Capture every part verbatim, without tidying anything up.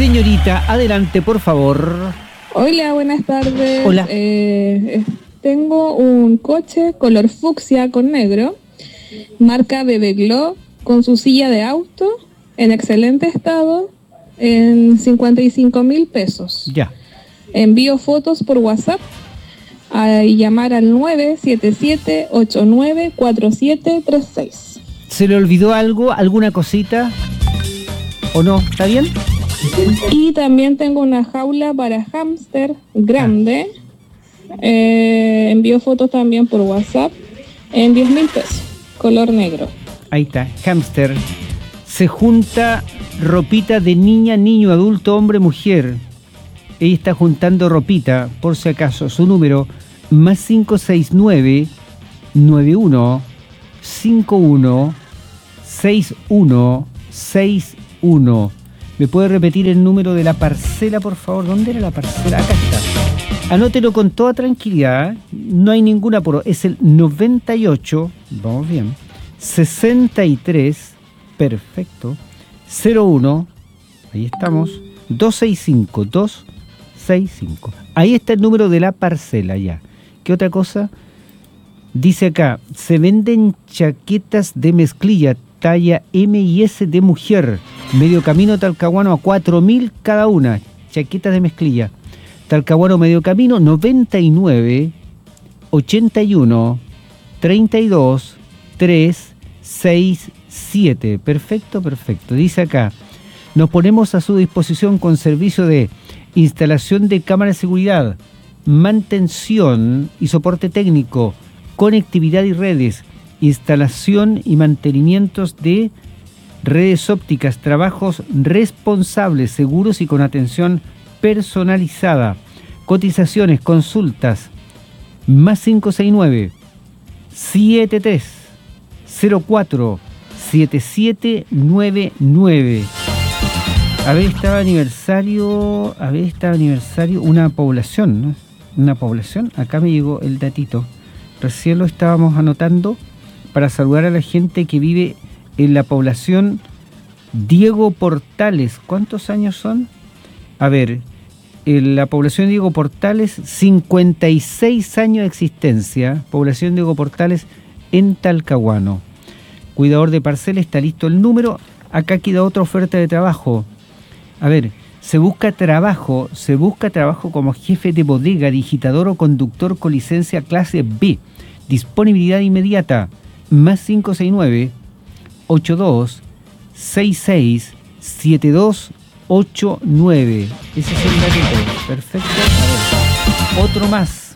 Señorita, adelante, por favor. Hola, buenas tardes. Hola. Eh, tengo un coche color fucsia con negro, marca Bebe Glow, con su silla de auto, en excelente estado, en cincuenta y cinco mil pesos. Ya. Envío fotos por WhatsApp a llamar al nueve siete siete, ocho nueve cuatro siete tres seis. ¿Se le olvidó algo, alguna cosita? ¿O no? ¿Está bien? Y también tengo una jaula para hámster grande. Ah. Eh, envío fotos también por WhatsApp en diez mil pesos, color negro. Ahí está, hámster. Se junta ropita de niña, niño, adulto, hombre, mujer. Ella está juntando ropita, por si acaso. Su número, más cinco seis nueve, nueve uno, cinco uno, seis uno, seis uno. ¿Me puede repetir el número de la parcela, por favor? ¿Dónde era la parcela? Acá está. Anótelo con toda tranquilidad. No hay ningún apuro. Es el noventa y ocho, vamos bien, sesenta y tres, perfecto, cero uno, ahí estamos, doscientos sesenta y cinco, doscientos sesenta y cinco. Ahí está el número de la parcela ya. ¿Qué otra cosa? Dice acá, se venden chaquetas de mezclilla, talla M y S de mujer, medio camino Talcahuano a cuatro mil cada una, chaquetas de mezclilla. Talcahuano medio camino, noventa y nueve, ochenta y uno, treinta y dos, trescientos sesenta y siete. Perfecto, perfecto. Dice acá, nos ponemos a su disposición con servicio de instalación de cámara de seguridad, mantención y soporte técnico, conectividad y redes, instalación y mantenimientos de redes ópticas, trabajos responsables, seguros y con atención personalizada. Cotizaciones, consultas, más cinco seis nueve, siete tres cero cuatro, siete siete nueve nueve. A ver, estaba aniversario, a ver, estaba aniversario, una población, ¿no? Una población, acá me llegó el datito. Recién lo estábamos anotando para saludar a la gente que vive en la población Diego Portales. ¿Cuántos años son? A ver, en la población Diego Portales, cincuenta y seis años de existencia. Población Diego Portales en Talcahuano. Cuidador de parcela, está listo el número. Acá queda otra oferta de trabajo. A ver, se busca trabajo, se busca trabajo como jefe de bodega, digitador o conductor con licencia clase B. Disponibilidad inmediata. Más cinco seis nueve, ocho dos, seis seis, siete dos ocho nueve. Ese es el datito. Perfecto. A ver, otro más.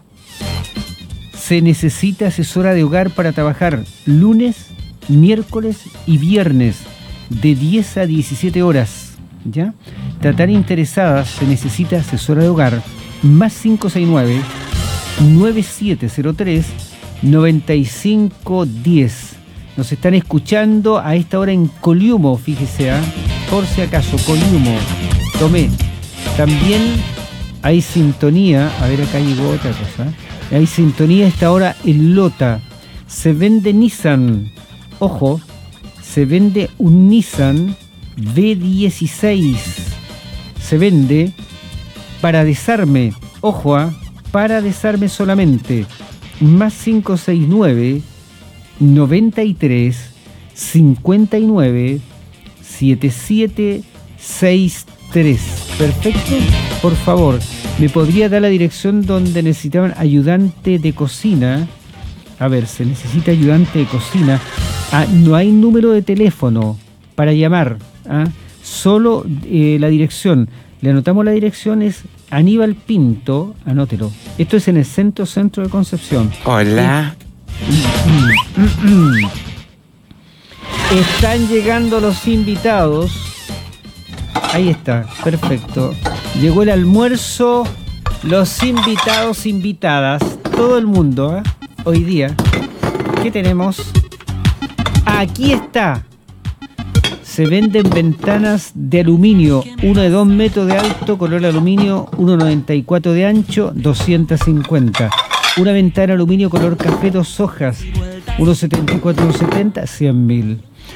Se necesita asesora de hogar para trabajar lunes, miércoles y viernes de diez a diecisiete horas. ¿Ya? Tratar interesadas, se necesita asesora de hogar. Más cinco seis nueve, nueve siete cero tres, nueve cinco uno cero. Nos están escuchando a esta hora en Coliumo, fíjese, ¿eh? Por si acaso, Coliumo. Tomé. También hay sintonía. A ver, acá llegó otra cosa. Hay sintonía a esta hora en Lota. Se vende Nissan. Ojo, se vende un Nissan V dieciséis. Se vende para desarme. Ojo, ¿eh? Para desarme solamente. Más cinco seis nueve, noventa y tres, cincuenta y nueve, setenta y siete sesenta y tres. Perfecto. Por favor, ¿me podría dar la dirección donde necesitaban ayudante de cocina? A ver, se necesita ayudante de cocina. Ah, no hay número de teléfono para llamar. ¿Ah? Solo eh, la dirección. Le anotamos la dirección, es Aníbal Pinto, anótelo. Esto es en el centro centro de Concepción. Hola. Están llegando los invitados. Ahí está, perfecto. Llegó el almuerzo, los invitados, invitadas, todo el mundo, ¿eh? Hoy día. ¿Qué tenemos? Aquí está. Se venden ventanas de aluminio, una de dos metros de alto, color aluminio, uno noventa y cuatro de ancho, doscientos cincuenta. Una ventana de aluminio color café, dos hojas, uno setenta y cuatro, uno setenta, cien mil.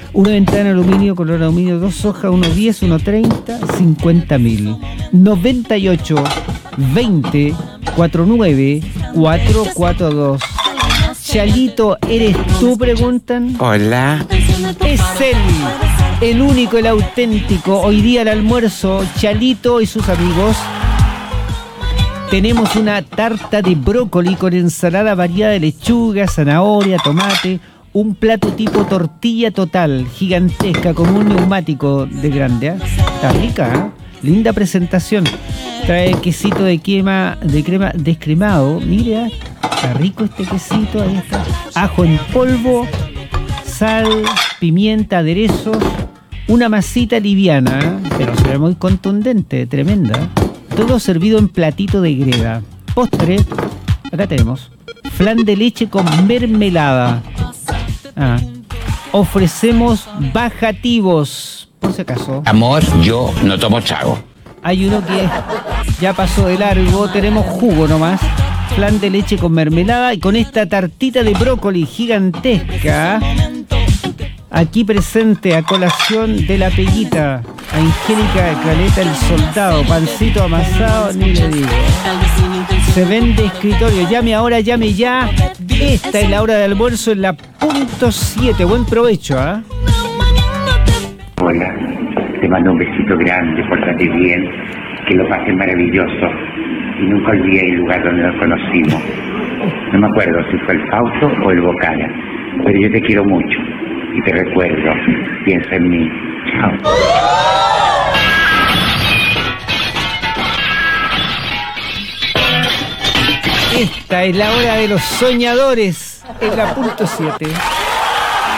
Una ventana de aluminio, color aluminio, dos hojas, uno diez, uno treinta, cincuenta mil. noventa y ocho, veinte, cuarenta y nueve, cuatrocientos cuarenta y dos. Chalito, ¿eres tú? Preguntan. Hola. Es él, el único, el auténtico. Hoy día al almuerzo, Chalito y sus amigos. Tenemos una tarta de brócoli con ensalada variada de lechuga, zanahoria, tomate. Un plato tipo tortilla total, gigantesca, como un neumático de grande. ¿eh? Está rica, ¿eh? Linda presentación. Trae quesito de crema, de crema descremado. Mire, ¿eh? Está rico este quesito. Ahí está. Ajo en polvo, sal, pimienta, aderezos. Una masita liviana, ¿eh? Pero se ve muy contundente, tremenda. Todo servido en platito de greda. Postre, acá tenemos flan de leche con mermelada. Ah. Ofrecemos bajativos, por si acaso. Amor, yo no tomo trago. Hay uno que ya pasó de largo, tenemos jugo nomás. Flan de leche con mermelada y con esta tartita de brócoli gigantesca. Aquí presente a colación de la Peguita, Angélica Caleta el Soldado, pancito amasado, ni le digo. Se vende escritorio, llame ahora, llame ya. Esta es la hora de almuerzo en la punto siete. Buen provecho, ¿ah? ¿eh? Hola, te mando un besito grande, pórtate bien, que lo pases maravilloso y nunca olvides el lugar donde nos conocimos. No me acuerdo si fue el Fausto o el Bocara, pero yo te quiero mucho y te recuerdo, piensa en mí. Chao. Esta es la hora de los soñadores en la punto siete.